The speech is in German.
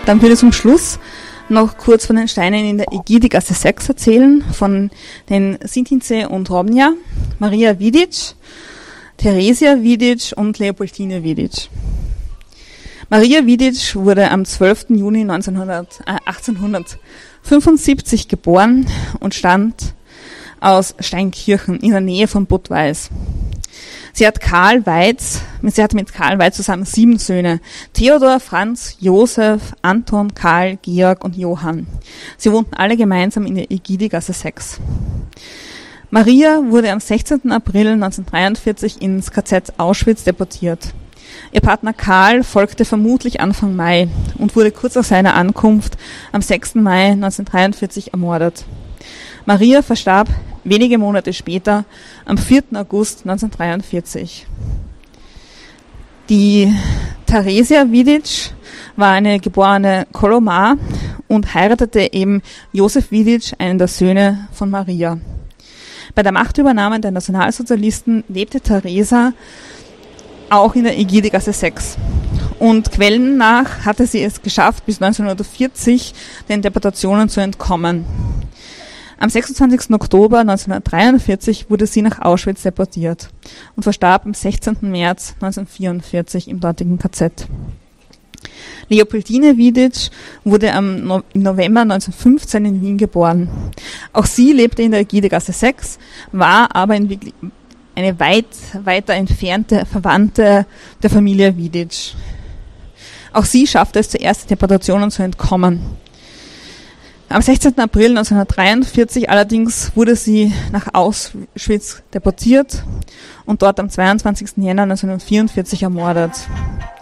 Dann würde ich zum Schluss noch kurz von den Steinen in der Egidigasse 6 erzählen, von den Sintince und Robnja, Maria Vidic, Theresia Vidic und Leopoldine Vidic. Maria Vidic wurde am 12. Juni 1875 geboren und stammt aus Steinkirchen in der Nähe von Budweis. Sie hat mit Karl Weiz zusammen 7 Söhne: Theodor, Franz, Josef, Anton, Karl, Georg und Johann. Sie wohnten alle gemeinsam in der Egidigasse 6. Maria wurde am 16. April 1943 ins KZ Auschwitz deportiert. Ihr Partner Karl folgte vermutlich Anfang Mai und wurde kurz nach seiner Ankunft am 6. Mai 1943 ermordet. Maria verstarb wenige Monate später, am 4. August 1943. Die Theresia Vidic war eine geborene Kolomar und heiratete eben Josef Vidic, einen der Söhne von Maria. Bei der Machtübernahme der Nationalsozialisten lebte Theresa auch in der Egidigasse 6. Und Quellen nach hatte sie es geschafft, bis 1940 den Deportationen zu entkommen. Am 26. Oktober 1943 wurde sie nach Auschwitz deportiert und verstarb am 16. März 1944 im dortigen KZ. Leopoldine Vidic wurde im November 1915 in Wien geboren. Auch sie lebte in der Egidigasse 6, war aber eine weiter entfernte Verwandte der Familie Vidic. Auch sie schaffte es zuerst, Deportationen zu entkommen. Am 16. April 1943 allerdings wurde sie nach Auschwitz deportiert und dort am 22. Jänner 1944 ermordet.